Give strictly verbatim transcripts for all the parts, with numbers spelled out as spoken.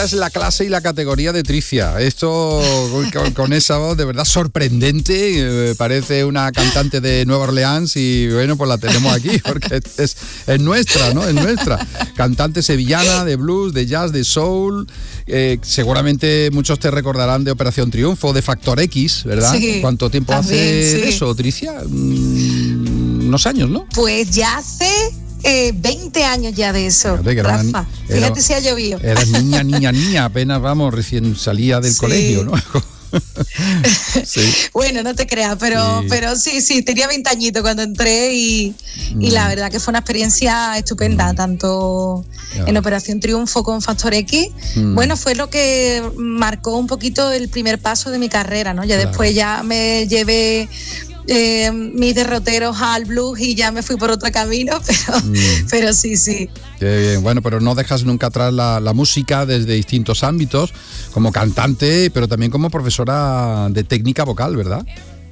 Es la clase y la categoría de Tricia. Esto con, con esa voz de verdad sorprendente. Eh, parece una cantante de Nueva Orleans y bueno, pues la tenemos aquí porque es, es, es nuestra, ¿no? Es nuestra. Cantante sevillana de blues, de jazz, de soul. Eh, seguramente muchos te recordarán de Operación Triunfo, de Factor X, ¿verdad? Sí, ¿cuánto tiempo también, hace sí. eso, Tricia? Mm, unos años, ¿no? Pues ya hace... Eh, veinte años ya de eso, fíjate, Rafa. Una, Fíjate era, si ha llovido. Eras niña, niña, niña, apenas, vamos, recién salía del sí. colegio, ¿no? sí. Bueno, no te creas, pero sí. pero sí, sí, tenía veinte añitos cuando entré y, mm. y la verdad que fue una experiencia estupenda, mm. tanto yeah. en Operación Triunfo con Factor X. Mm. Bueno, fue lo que marcó un poquito el primer paso de mi carrera, ¿no? Ya claro. después ya me llevé... Eh, mis derroteros al blues y ya me fui por otro camino, pero, mm. pero sí, sí. Qué bien, bueno, pero no dejas nunca atrás la, la música desde distintos ámbitos, como cantante, pero también como profesora de técnica vocal, ¿verdad?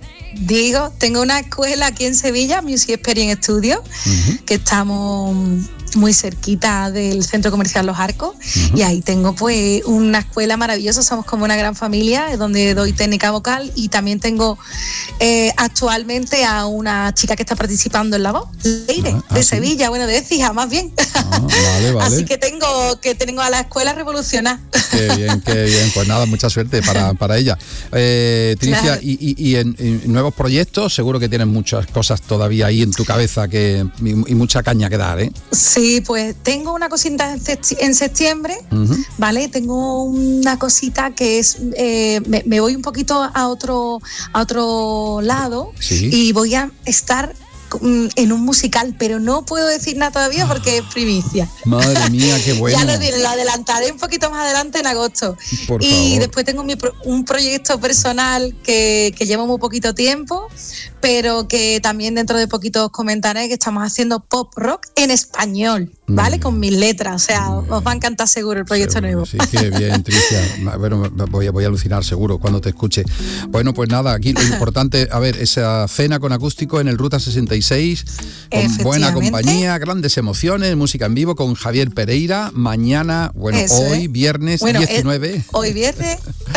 Digo, tengo una escuela aquí en Sevilla, Music Experience Studio, uh-huh. que estamos muy cerquita del Centro Comercial Los Arcos, uh-huh. y ahí tengo pues una escuela maravillosa, somos como una gran familia, donde doy técnica vocal y también tengo eh, actualmente a una chica que está participando en La Voz, Leire, ah, de ah, Sevilla, sí. bueno, de Écija, más bien. Ah, vale, vale. Así que tengo, que tengo a la escuela revolucionada. Qué bien, qué bien, pues nada, mucha suerte para, para ella. Eh, Tricia, claro. y, y, y en, en nuevos proyectos, seguro que tienes muchas cosas todavía ahí en tu cabeza que y, y mucha caña que dar, ¿eh? Sí, pues tengo una cosita en septiembre, uh-huh. ¿vale? Tengo una cosita que es, eh, me, me voy un poquito a otro, a otro lado ¿Sí? y voy a estar en un musical, pero no puedo decir nada todavía porque es primicia. Madre mía, qué bueno. Ya lo, lo adelantaré un poquito más adelante en agosto. Por y favor. Después tengo mi, un proyecto personal que, que lleva muy poquito tiempo, pero que también dentro de poquito os comentaré que estamos haciendo pop rock en español, ¿vale? Mm. Con mis letras, o sea, mm. os va a encantar seguro el proyecto seguro, nuevo. Sí, qué bien, Tricia. Bueno, voy a, voy a alucinar seguro cuando te escuche. Bueno, pues nada, aquí lo importante, a ver, esa cena con acústico en el Ruta sesenta y seis, con buena compañía, grandes emociones, música en vivo con Javier Pereira, mañana, bueno, Eso hoy, es. viernes bueno, diecinueve. El, hoy viernes.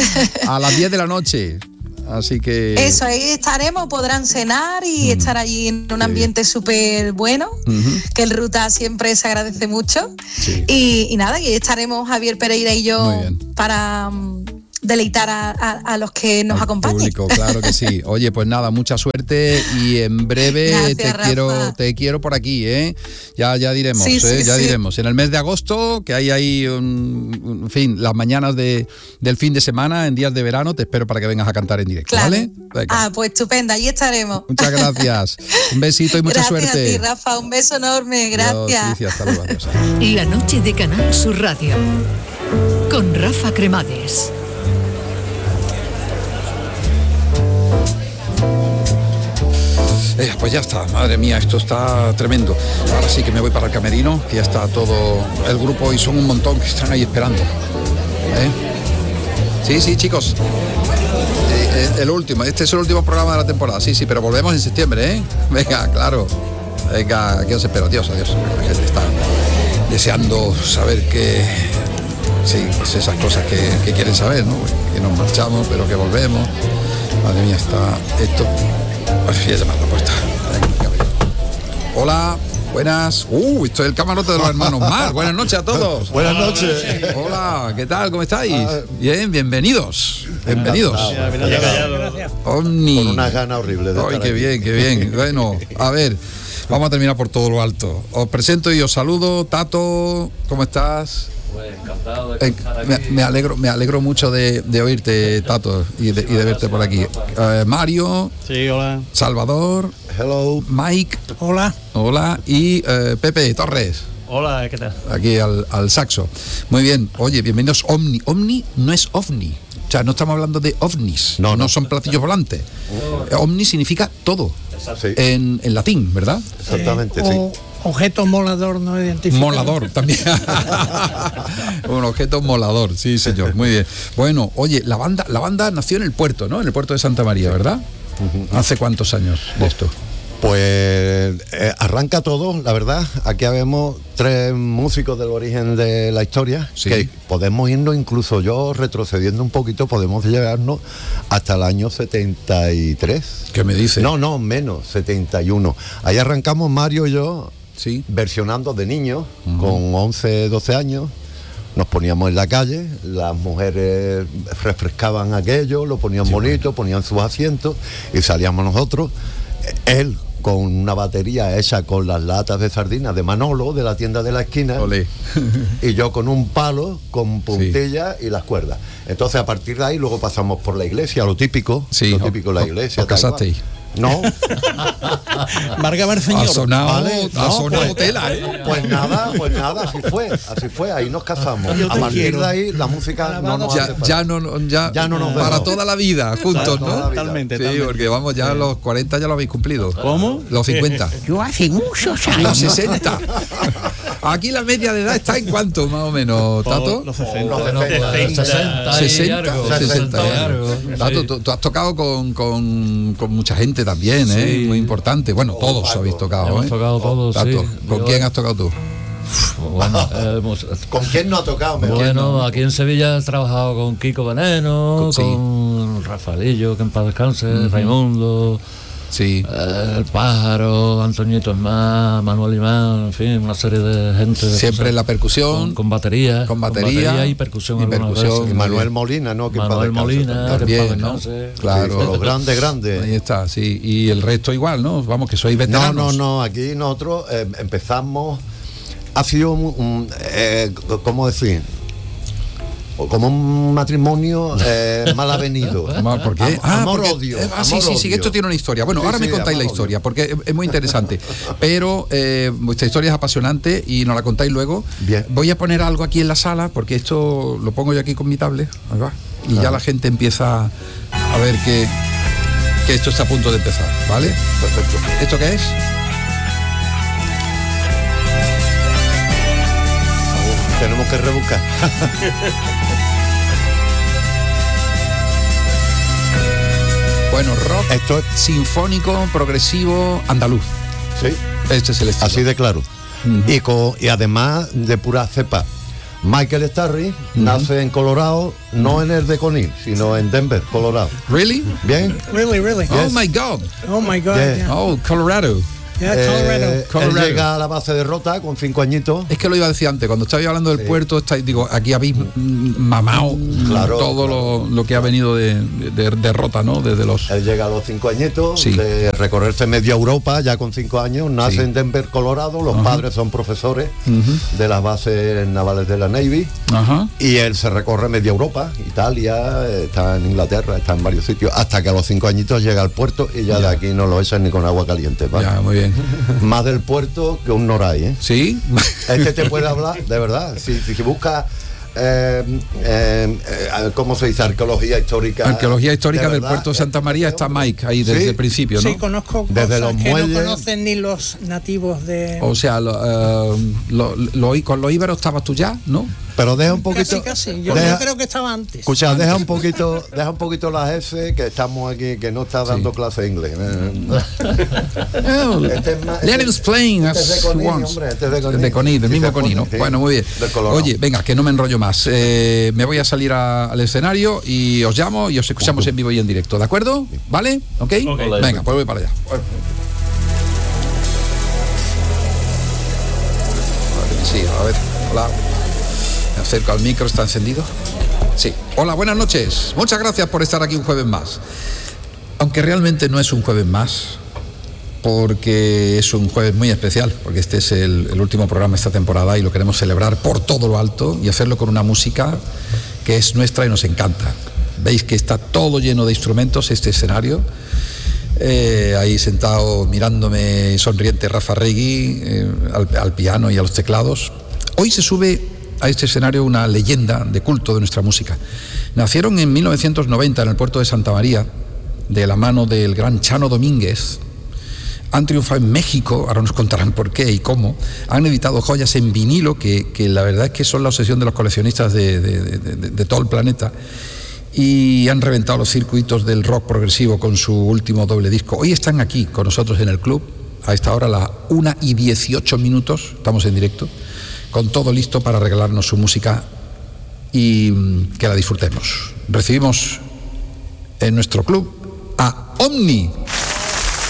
A las diez de la noche. Así que... Eso, ahí estaremos, podrán cenar y uh-huh. estar allí en un ambiente súper bueno, uh-huh. que el Ruta siempre se agradece mucho. Sí. Y, y nada, y estaremos Javier Pereira y yo para... Um, deleitar a, a, a los que nos Al acompañen. Público, claro que sí. Oye, pues nada, mucha suerte y en breve Gracias, te Rafa. quiero te quiero por aquí, ¿eh? Ya ya diremos, sí, ¿eh? sí, ya sí. diremos. En el mes de agosto, que hay ahí, un, en fin, las mañanas de, del fin de semana, en días de verano, te espero para que vengas a cantar en directo, claro. ¿vale? Venga. Ah, pues estupenda, ahí estaremos. Muchas gracias. Un besito y mucha gracias suerte. Gracias a ti, Rafa, un beso enorme, gracias. Dios, Tricia, hasta luego, adiós. La noche de Canal Sur Radio, con Rafa Cremades. Eh, pues ya está, madre mía, esto está tremendo. Ahora sí que me voy para el camerino, que ya está todo el grupo y son un montón que están ahí esperando. ¿Eh? Sí, sí, chicos. Eh, eh, el último, este es el último programa de la temporada, sí, sí, pero volvemos en septiembre, ¿eh? Venga, claro. Venga, aquí os espero. Adiós, adiós. La gente está deseando saber que... Sí, pues esas cosas que, que quieren saber, ¿no? Que nos marchamos, pero que volvemos. Madre mía, está esto... Voy a llamar a la puerta. Hola, buenas. Uh, esto es el camarote de los hermanos Mar. Buenas noches a todos. Buenas noches. Hola, ¿qué tal? ¿Cómo estáis? Bien, bienvenidos. Bienvenidos. Gracias. Omni. Con unas ganas horribles de Ay, qué bien, qué bien. Bueno, a ver, vamos a terminar por todo lo alto. Os presento y os saludo. Tato, ¿cómo estás? Pues encantado de estar aquí. Me, me alegro, me alegro mucho de, de oírte, Tato, y de, y de verte por aquí. Uh, Mario. Sí, hola. Salvador. Hello. Mike. Hola. Hola. Y uh, Pepe Torres. Hola, ¿qué tal? Aquí al, al saxo. Muy bien. Oye, bienvenidos. Omni. Omni no es ovni. O sea, no estamos hablando de ovnis. No, no, no son platillos volantes. Oh. Omni significa todo. Sí. En, en latín, ¿verdad? Exactamente, eh, sí. O, objeto molador no identificado. Molador también. Un objeto molador, sí, señor. Muy bien. Bueno, oye, la banda, la banda nació en el puerto, ¿no? En el puerto de Santa María, ¿verdad? Uh-huh. ¿Hace cuántos años de esto? Pues eh, arranca todo, la verdad. Aquí habemos tres músicos del origen de la historia, sí. que podemos irnos, incluso yo retrocediendo un poquito, podemos llegarnos hasta el año setenta y tres. ¿Qué me dice? No, no, menos, setenta y uno. Ahí arrancamos Mario y yo, sí. versionando de niños, uh-huh. con once, doce años. Nos poníamos en la calle, las mujeres refrescaban aquello, lo ponían sí, bonito, ponían sus asientos y salíamos nosotros. Él con una batería hecha con las latas de sardinas de Manolo, de la tienda de la esquina. Olé. Y yo con un palo, con puntillas sí. y las cuerdas. Entonces a partir de ahí luego pasamos por la iglesia, lo típico, sí, lo típico de la iglesia. ¿Os casasteis? No. Marga Barceñor. Ha sonado, vale, ha no, sonado pues, tela, ¿eh? Pues nada, pues nada, así fue, así fue, ahí nos casamos. A partir quiero. de ahí la música no nos ya, hace ya no ya, ya no nos para vemos. toda la vida juntos, ¿no? Totalmente, Sí, totalmente. porque vamos, ya sí. los cuarenta ya lo habéis cumplido. ¿Cómo? Los cincuenta. Yo hace muchos años. Los sesenta. Aquí la media de edad está en cuánto, más o menos, Tato. Los sesenta. Los sesenta. sesenta, sesenta. Sí. Tato, tú, tú has tocado con, con, con mucha gente también, ¿eh? Sí. Muy importante. Bueno, todos Paco. habéis tocado, Hemos ¿eh? tocado todos, Tato, sí. ¿con Yo- quién has tocado tú? Bueno, eh, hemos- ¿Con quién no ha tocado? mejor? bueno, aquí en Sevilla he trabajado con Kiko Veneno, Con- sí. con Rafaelillo, que en paz descanse, Raimundo, Sí. eh, El Pájaro, Antoñito Esmá, Manuel Imán, en fin, una serie de gente. de Siempre cosas. la percusión. Con, con batería. Con batería y percusión. y algunas percusión. veces. Y Manuel Molina, ¿no? Que en paz Manuel descanse Molina, también. que en paz También, ¿no? descanse. Claro. Sí, los grandes, grandes. Ahí está, sí. Y el resto igual, ¿no? Vamos, que sois No, veteranos. no, no, aquí nosotros eh, empezamos, ha sido un, un, eh, ¿cómo decir? Como un matrimonio eh, mal avenido. Amor, ¿por qué? Am- Ah, amor, porque- odio. eh, ah, sí, amor, sí, sí, que odio. esto tiene una historia. Bueno, Sí, ahora sí, me contáis la amor, historia, odio. porque es, es muy interesante. Pero eh, vuestra historia es apasionante y nos la contáis luego. Bien. Voy a poner algo aquí en la sala, porque esto lo pongo yo aquí con mi tablet. Ahí va. Y ya la gente empieza a ver que, que esto está a punto de empezar, ¿vale? Perfecto. ¿Esto qué es? Tenemos que rebuscar. Bueno, rock Esto es, sinfónico, progresivo, andaluz. sí, Este es el estilo. así de claro. Ujú. y, con, y además de pura cepa. Michael Starry nace en Colorado, no en el de Conil, sino en Denver, Colorado. ¿Really? ¿Bien? Really, really. Oh my God. Oh my God. Yeah. Yeah. Oh, Colorado. Yeah, Eh, Colorado. Colorado. Él llega a la base de Rota con cinco añitos. Es que lo iba a decir antes, cuando estaba hablando del Sí. puerto, estáis, digo, aquí habéis mm, mamado Claro, todo claro. Lo, lo que ha venido de, de, de Rota, ¿no? Desde los... Él llega a los cinco añitos, Sí. de recorrerse media Europa ya con cinco años, nace Sí. en Denver, Colorado, los Ajá. padres son profesores Ujú. de las bases navales de la Navy, Ajá. y él se recorre media Europa, Italia, está en Inglaterra, está en varios sitios, hasta que a los cinco añitos llega al puerto y ya, Ya. de aquí no lo echan ni con agua caliente. ¿vale? Ya, muy bien. Más del puerto que un Noray, ¿eh? ¿Sí? Este te puede hablar, de verdad, si, si, si buscas, eh, eh, eh, ¿cómo se dice? Arqueología histórica. Arqueología histórica de del verdad, puerto de Santa este María está hombre- Mike ahí desde Sí. el principio, ¿no? Sí, conozco Desde cosas los que muelles. no conocen ni los nativos de... O sea, lo, eh, lo- lo- con los íberos estabas tú ya, ¿no? Pero deja un poquito. Casi, casi. Yo, deja- yo creo que estaba antes. Escucha, deja un poquito, deja un poquito las S, que estamos aquí, que no está dando Sí. clase de inglés. Oh, Este es más- let him explain este es de as Conil, he wants. hombre, este es de Conil. De Conil, del Sí, mismo se Conil, ¿no? pone, sí. Bueno, muy bien. Del Colorado. Oye, venga, que no me enrollo más. Eh, me voy a salir a- al escenario y os llamo y os escuchamos en vivo y en directo, ¿de acuerdo? ¿Vale? ¿Ok? Ok. Venga, pues voy para allá. Sí, a ver, hola. Me acerco al micro, ¿está encendido? Sí. Hola, buenas noches. Muchas gracias por estar aquí un jueves más. Aunque realmente no es un jueves más, porque es un jueves muy especial, porque este es el, el último programa de esta temporada y lo queremos celebrar por todo lo alto y hacerlo con una música que es nuestra y nos encanta. Veis que está todo lleno de instrumentos este escenario. Eh, ahí sentado mirándome sonriente Rafa Regui eh, al, al piano y a los teclados. Hoy se sube a este escenario una leyenda de culto de nuestra música. Nacieron en mil novecientos noventa en el puerto de Santa María, de la mano del gran Chano Domínguez. Han triunfado en México, ahora nos contarán por qué y cómo. Han editado joyas en vinilo que, que la verdad es que son la obsesión de los coleccionistas de, de, de, de, de todo el planeta. Y han reventado los circuitos del rock progresivo con su último doble disco. Hoy están aquí con nosotros en el club a esta hora, a las una y dieciocho minutos, estamos en directo, con todo listo para regalarnos su música y que la disfrutemos. Recibimos en nuestro club a Omni.